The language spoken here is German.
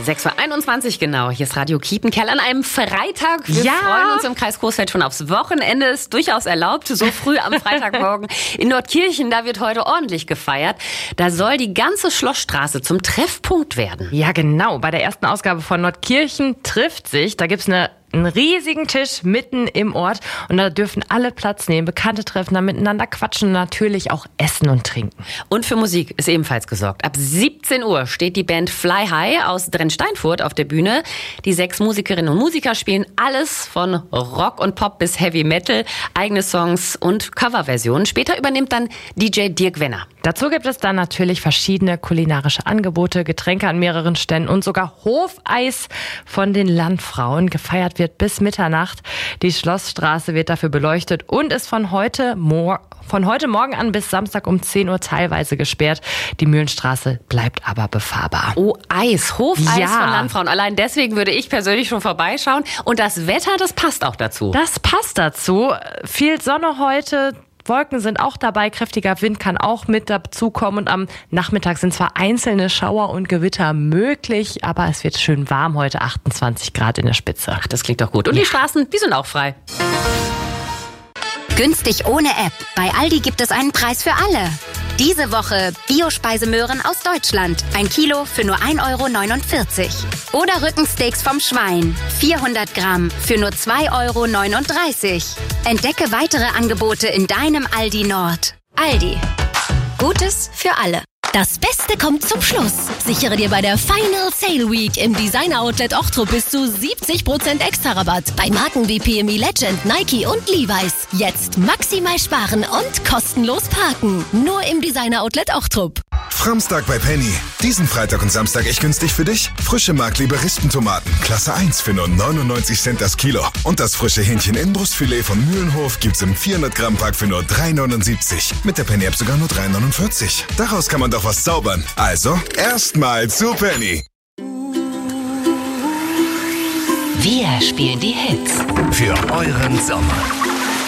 6:21 Uhr genau. Hier ist Radio Kiepenkerl an einem Freitag. Wir freuen uns im Kreis Coesfeld schon aufs Wochenende. Ist durchaus erlaubt, so früh am Freitagmorgen. In Nordkirchen, da wird heute ordentlich gefeiert. Da soll die ganze Schlossstraße zum Treffpunkt werden. Ja, genau. Bei der ersten Ausgabe von Nordkirchen trifft sich. Da gibt's einen riesigen Tisch mitten im Ort und da dürfen alle Platz nehmen, Bekannte treffen, da miteinander quatschen und natürlich auch essen und trinken. Und für Musik ist ebenfalls gesorgt. Ab 17 Uhr steht die Band Fly High aus Drensteinfurt auf der Bühne. Die 6 Musikerinnen und Musiker spielen alles von Rock und Pop bis Heavy Metal, eigene Songs und Coverversionen. Später übernimmt dann DJ Dirk Wenner. Dazu gibt es dann natürlich verschiedene kulinarische Angebote, Getränke an mehreren Ständen und sogar Hofeis von den Landfrauen. Gefeiert wird bis Mitternacht. Die Schlossstraße wird dafür beleuchtet und ist von heute Morgen an bis Samstag um 10 Uhr teilweise gesperrt. Die Mühlenstraße bleibt aber befahrbar. Oh, Eis, Hofeis von Landfrauen. Allein deswegen würde ich persönlich schon vorbeischauen. Und das Wetter, das passt auch dazu. Das passt dazu. Viel Sonne heute. Wolken sind auch dabei, kräftiger Wind kann auch mit dazukommen und am Nachmittag sind zwar einzelne Schauer und Gewitter möglich, aber es wird schön warm heute, 28 Grad in der Spitze. Ach, das klingt doch gut. Und die Straßen, die sind auch frei. Günstig ohne App. Bei Aldi gibt es einen Preis für alle. Diese Woche Bio-Speisemöhren aus Deutschland. 1 Kilo für nur 1,49 €. Oder Rückensteaks vom Schwein. 400 Gramm für nur 2,39 €. Entdecke weitere Angebote in deinem Aldi Nord. Aldi. Gutes für alle. Das Beste kommt zum Schluss. Sichere dir bei der Final Sale Week im Designer Outlet Ochtrup bis zu 70% extra Rabatt bei Marken wie PME Legend, Nike und Levi's. Jetzt maximal sparen und kostenlos parken. Nur im Designer Outlet Ochtrup. Framstag bei Penny. Diesen Freitag und Samstag echt günstig für dich. Frische Mark-Liberistentomaten, Klasse 1 für nur 99 Cent das Kilo. Und das frische Hähnchen-Inbrustfilet von Mühlenhof gibt's im 400 Gramm Pack für nur 3,79. Mit der Penny-App sogar nur 3,49. Daraus kann man doch was zaubern. Also, erstmal zu Penny. Wir spielen die Hits für euren Sommer.